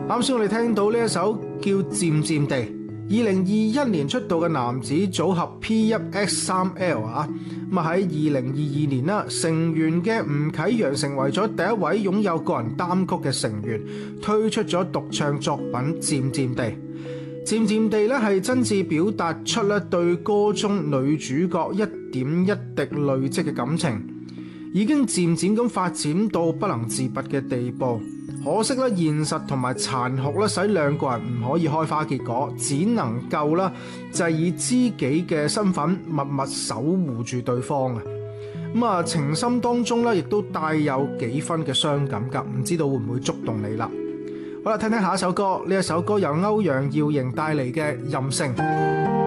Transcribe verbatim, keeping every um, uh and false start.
啱先我哋聽到呢一首叫《漸漸地》，二零二一年出道嘅男子組合 P 一 X 三 L 啊，咁啊喺二零二二年啦，成員嘅吳啟陽成為咗第一位擁有個人單曲嘅成員，推出咗獨唱作品《漸漸地》。漸漸地咧係真摯表達出咧對歌中女主角一點一滴累積嘅感情，已經漸漸咁發展到不能自拔嘅地步。可惜咧，現實同埋殘酷咧，使兩個人唔可以開花結果，只能夠啦就係以知己嘅身份默默守護住對方啊！咁啊，情深當中咧，亦都帶有幾分嘅傷感㗎，唔知道會唔會觸動你啦？好啦，聽聽下一首歌，呢一首歌由歐陽耀瑩帶嚟嘅《任性》。